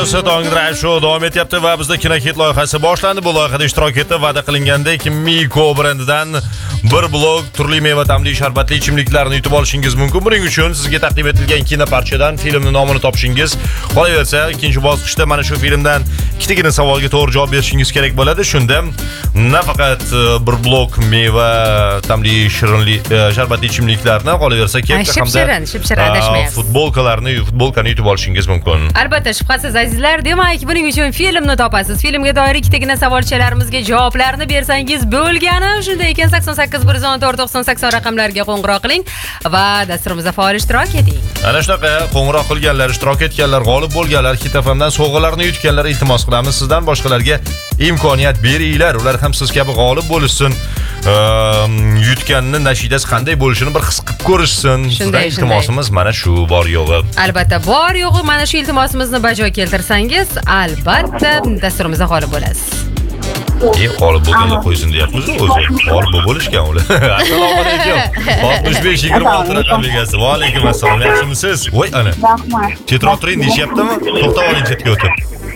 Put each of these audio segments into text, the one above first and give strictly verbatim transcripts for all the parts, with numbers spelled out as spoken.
Tong Drive Show davom etyapti va bizda kinokit loyihasi boshlandi. Bu loyihada ishtirok etib va'da qilingandek Miko brendidan bir blok turli meva ta'mli sharbatli ichimliklarni yutib olishingiz mumkin. Buning uchun sizga taqdim etilgan kinoparchadan filmning nomini topishingiz, qolaversa ikkinchi bosqichda mana shu filmdan ikkitagina savolga to'g'ri javob berishingiz kerak bo'ladi. Shunda nafaqat bir blok meva ta'mli shirinli sharbatli ichimliklarni, qolaversa kekka hamda futbolkalarni, futbolkani yutib olishingiz mumkin. Albatta, shubhasiz azizlar, demak, buning uchun filmni topasiz. Filmga doir ikkitagina savolchalarimizga javoblarni bersangiz bo'lgani. Shunday ekan sakson sakkiz bir yuz o'n to'rt to'qson sakson raqamlariga qo'ng'iroq qiling va dasturimizda faol ishtirok eting. Ana shunaqa qo'ng'iroq qilganlar, ishtirok etganlar, g'olib bo'lganlar, Hit F M dan sovg'alarni yutganlar iltimos qilamiz sizdan boshqalarga imkoniyat beringlar. Ular ham siz kabi g'olib bo'lishsin. Yutganni nashidasi qanday bo'lishini bir his qilib ko'rishsin. Sizdan iltimosimiz mana shu bor yo'g'i. Albatta, bor yo'g'i mana shu iltimosimizni bajo keltirsangiz, albatta dasturimizda g'olib bo'lasiz. E, g'olib bo'lganlar qo'ysin deyapmiz o'zi. G'olib bo'lishgan ular. Assalomu alaykum. oltmish besh yigirma olti raqam egasi. Va alaykum assalom. Yaxshimisiz? Voy ana. Rahmat. Chetroq turing deyaptimi? To'xtab oling chetga o'tib.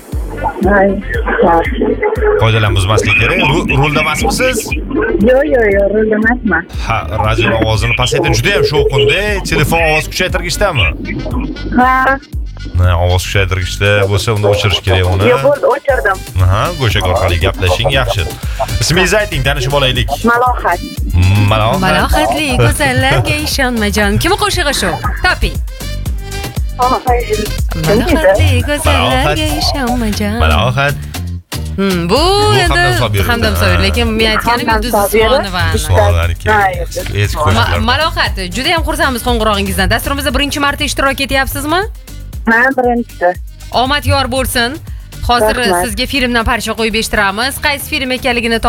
Qoidalarni buzmaslik kerak. Rulda emasmisiz? Yo'q, yo'q, yo'q, rulda emasman. Ha, radio ovozini pasaytiring. Juda ham shovqinda. Telefon ovoz kuchaytirgichdami? Ha. Na, ovoz kuchaytirgichda bo'lsa, unda o'chirish kerak uni. Yo'q, bo'ldi, o'chirdim. Aha, go'shak orqali gaplashing yaxshi. Ismingizni ayting, tanishib olaylik. Malohat. Malohat. Malohatli go'zallarga ishonmajon. Kim qo'shig'i shu? Toping. Malohatli go'zallarga ishonmajon. Malohat. Hmm, bu endi Hamdam Sobir, lekin men aytganim Yulduz Usmonova. Malohat, juda ham xursandmiz qo'ng'irog'ingizdan. Dasturimizda birinchi marta ishtirok etyapsizmi? Ha, birinchi. Omad yor bo'lsin. Hozir sizga filmdan parcha qo'yib eshittiramiz. Qaysi film ekanligini